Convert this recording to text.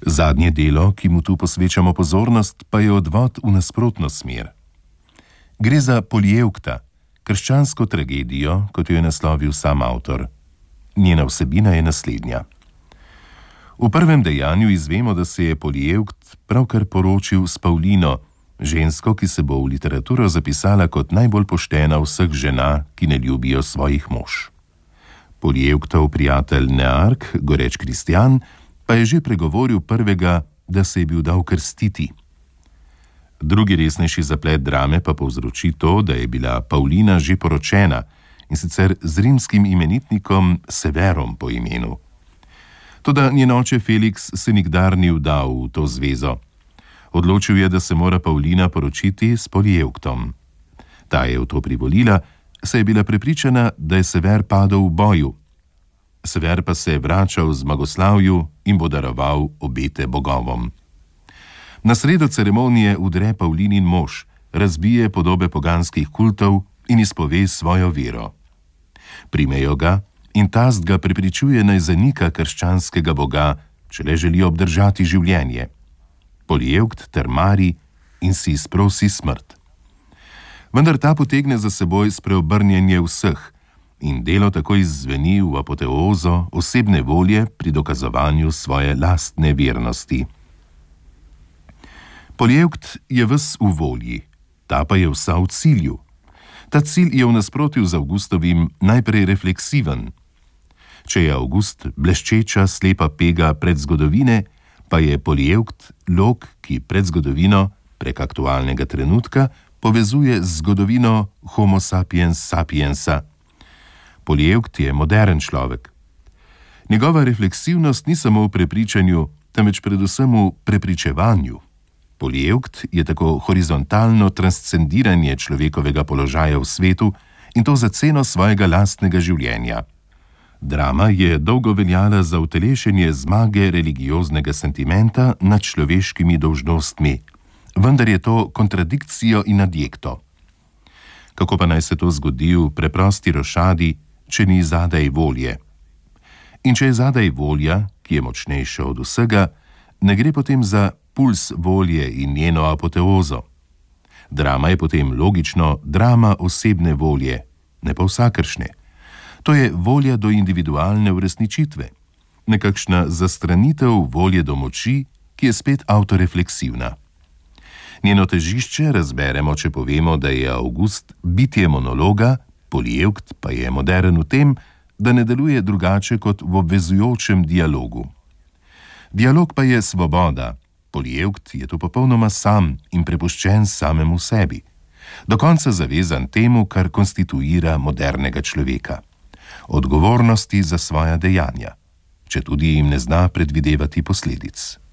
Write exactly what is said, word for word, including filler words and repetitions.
Zadnje delo, ki mu tu posvečamo pozornost, pa je odvod v nasprotno smer. Gre za Polievkta, krščansko tragedijo, kot jo je naslovil sam avtor. Njena vsebina je naslednja. V prvem dejanju izvemo, da se je Polievkt pravkar poročil s Pavlino, žensko, ki se bo v literaturo zapisala kot najbolj poštena vseh žena, ki ne ljubijo svojih mož. Polievktov prijatelj Neark, goreč kristjan, pa je že pregovoril prvega, da se je bil dal krstiti. Drugi resnejši zaplet drame pa povzroči to, da je bila Pavlina že poročena, in sicer z rimskim imenitnikom Severom po imenu. Toda njen oče Felix se nikdar ni vdal v to zvezo. Odločil je, da se mora Pavlina poročiti s Polievktom. Ta je v to privolila, saj je bila prepričana, da je Sever padel v boju. Sever pa se je vračal z zmagoslavju in bo daroval obete bogovom. Na sredo ceremonije udre Pavlinin mož, razbije podobe poganskih kultov in izpove svojo vero. Primejo ga in tast ga prepričuje, naj zanika krščanskega boga, če le želi obdržati življenje. Polievkt trmari in si izprosi smrt. Vendar ta potegne za seboj spreobrnjenje vseh in delo tako izzveni v apoteozo osebne volje pri dokazovanju svoje lastne vernosti. Polievkt je ves v volji, ta pa je vsa v cilju. Ta cilj je v nasprotju z Avgustovim najprej refleksiven. Če je Avgust bleščeča, slepa pega predzgodovine, pa je Polievkt lok, ki predzgodovino prek aktualnega trenutka povezuje z zgodovino Homo sapiens sapiensa. Polievkt je modern človek. Njegova refleksivnost ni samo v prepričanju, temveč predvsem v prepričevanju. Polievkt je tako horizontalno transcendiranje človekovega položaja v svetu in to za ceno svojega lastnega življenja. Drama je dolgo veljala za utelešenje zmage religioznega sentimenta nad človeškimi dolžnostmi, vendar je to kontradikcijo in adjekto. Kako pa naj se to zgodi v preprosti rošadi, če ni zadaj volje? In če je zadaj volja, ki je močnejša od vsega, ne gre potem za puls volje in njeno apoteozo. Drama je potem logično drama osebne volje, ne pa vsakršne. To je volja do individualne uresničitve, nekakšna zastranitev volje do moči, ki je spet autorefleksivna. Njeno težišče razberemo, če povemo, da je Avgust bitje monologa, Polievkt pa je modern v tem, da ne deluje drugače kot v obvezujočem dialogu. Dialog pa je svoboda. Polievkt je tu popolnoma sam in prepuščen samemu sebi, do konca zavezan temu, kar konstituira modernega človeka. Odgovornosti za svoja dejanja, četudi jim ne zna predvidevati posledic.